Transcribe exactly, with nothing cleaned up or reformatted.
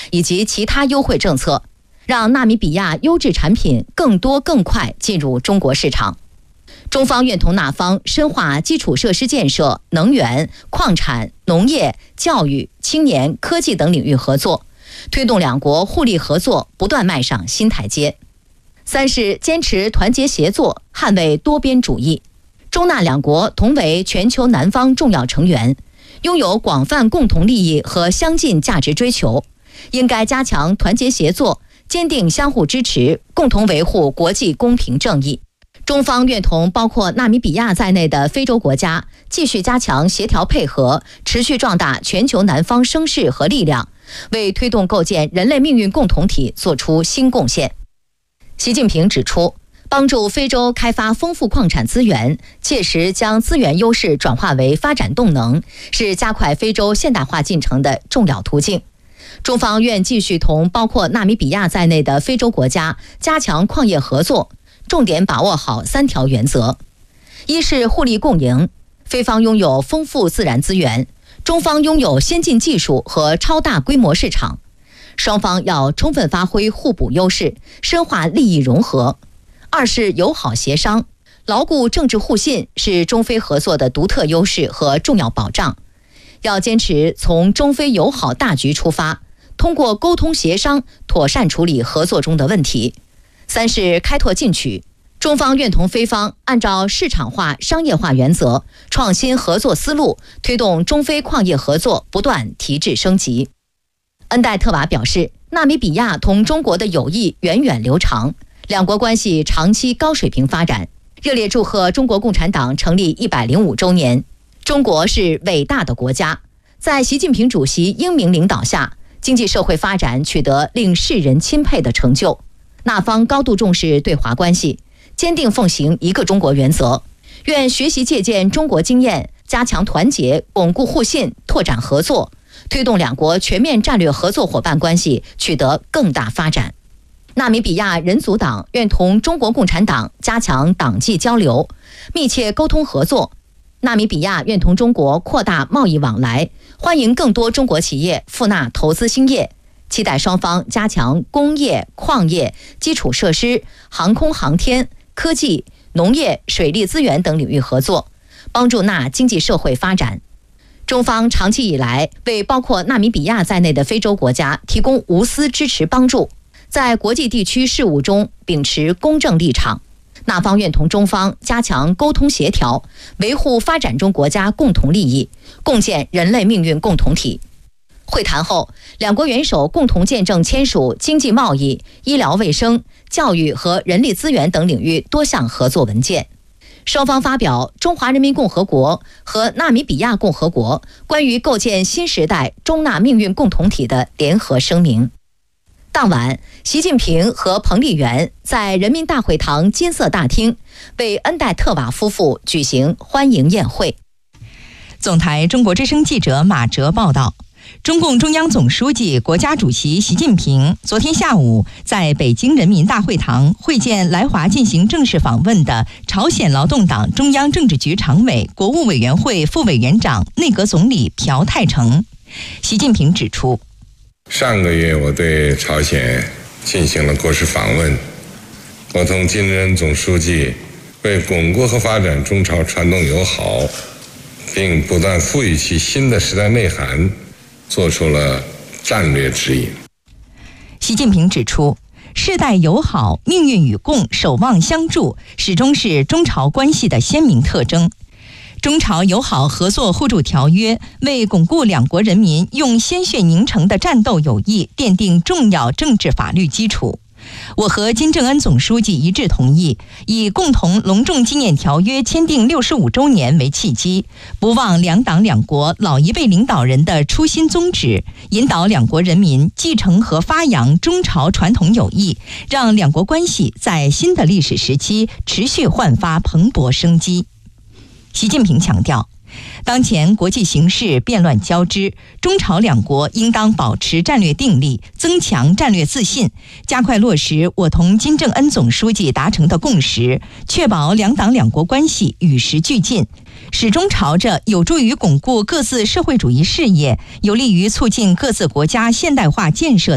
以及其他优惠政策，让纳米比亚优质产品更多更快进入中国市场。中方愿同纳方深化基础设施建设、能源、矿产、农业、教育、青年、科技等领域合作，推动两国互利合作不断迈上新台阶。三是坚持团结协作，捍卫多边主义。中纳两国同为全球南方重要成员，拥有广泛共同利益和相近价值追求，应该加强团结协作，坚定相互支持，共同维护国际公平正义。中方愿同包括纳米比亚在内的非洲国家继续加强协调配合，持续壮大全球南方声势和力量，为推动构建人类命运共同体做出新贡献。习近平指出，帮助非洲开发丰富矿产资源，切实将资源优势转化为发展动能，是加快非洲现代化进程的重要途径。中方愿继续同包括纳米比亚在内的非洲国家加强矿业合作，重点把握好三条原则：一是互利共赢，非方拥有丰富自然资源，中方拥有先进技术和超大规模市场，双方要充分发挥互补优势，深化利益融合。二是友好协商，牢固政治互信是中非合作的独特优势和重要保障，要坚持从中非友好大局出发，通过沟通协商妥善处理合作中的问题。三是开拓进取，中方愿同非方按照市场化、商业化原则，创新合作思路，推动中非矿业合作不断提质升级。恩戴特瓦表示，纳米比亚同中国的友谊源远流长，两国关系长期高水平发展，热烈祝贺中国共产党成立一百零五周年。中国是伟大的国家，在习近平主席英明领导下，经济社会发展取得令世人钦佩的成就。纳方高度重视对华关系，坚定奉行一个中国原则，愿学习借鉴中国经验，加强团结，巩固互信，拓展合作，推动两国全面战略合作伙伴关系取得更大发展。纳米比亚人族党愿同中国共产党加强党际交流，密切沟通合作。纳米比亚愿同中国扩大贸易往来，欢迎更多中国企业赴纳投资兴业，期待双方加强工业、矿业、基础设施、航空航天、科技、农业、水利资源等领域合作，帮助纳经济社会发展。中方长期以来为包括纳米比亚在内的非洲国家提供无私支持帮助，在国际地区事务中秉持公正立场。纳方愿同中方加强沟通协调，维护发展中国家共同利益，共建人类命运共同体。会谈后，两国元首共同见证签署经济贸易、医疗卫生、教育和人力资源等领域多项合作文件。双方发表中华人民共和国和纳米比亚共和国关于构建新时代中纳命运共同体的联合声明。当晚，习近平和彭丽媛在人民大会堂金色大厅为恩戴特瓦夫妇举行欢迎宴会。 总台中国之声记者马哲报道，中共中央总书记、国家主席习近平昨天下午在北京人民大会堂会见来华进行正式访问的朝鲜劳动党中央政治局常委、国务委员会副委员长、内阁总理朴泰成。习近平指出， 上个月我对朝鲜进行了国事访问，我同金正恩总书记为巩固和发展中朝传统友好，并不断赋予其新的时代内涵，做出了战略指引。 习近平指出，世代友好、命运与共、守望相助始终是中朝关系的鲜明特征。中朝友好合作互助条约为巩固两国人民用鲜血凝成的战斗友谊奠定重要政治法律基础。我和金正恩总书记一致同意，以共同隆重纪念条约签订六十五周年为契机，不忘两党两国老一辈领导人的初心宗旨，引导两国人民继承和发扬中朝传统友谊，让两国关系在新的历史时期持续焕发蓬勃生机。习近平强调，当前国际形势变乱交织，中朝两国应当保持战略定力，增强战略自信，加快落实我同金正恩总书记达成的共识，确保两党两国关系与时俱进，始终朝着有助于巩固各自社会主义事业、有利于促进各自国家现代化建设